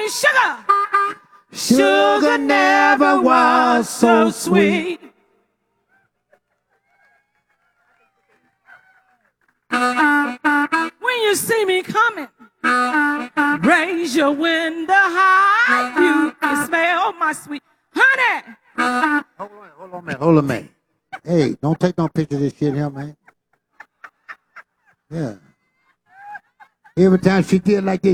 say sugar. Sugar never was so sweet. When you see me coming, raise your window high. You can smell my sweet honey. Hold on, man. Hey, don't take no picture of this shit here, man. Yeah. Every time she did like this,